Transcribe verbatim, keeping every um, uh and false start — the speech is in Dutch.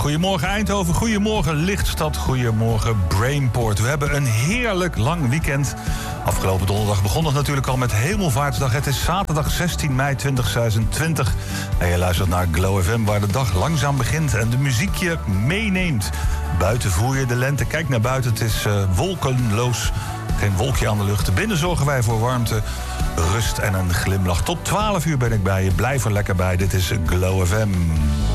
Goedemorgen Eindhoven, goedemorgen Lichtstad, goedemorgen Brainport. We hebben een heerlijk lang weekend. Afgelopen donderdag begon het natuurlijk al met Hemelvaartsdag. Het is zaterdag zestien mei tweeduizend tweeëntwintig. En je luistert naar Glow F M, waar de dag langzaam begint en de muziek je meeneemt. Buiten voel je de lente, kijk naar buiten, het is uh, wolkenloos. Geen wolkje aan de lucht. Binnen zorgen wij voor warmte, rust en een glimlach. Tot twaalf uur ben ik bij je. Blijf er lekker bij. Dit is Glow F M.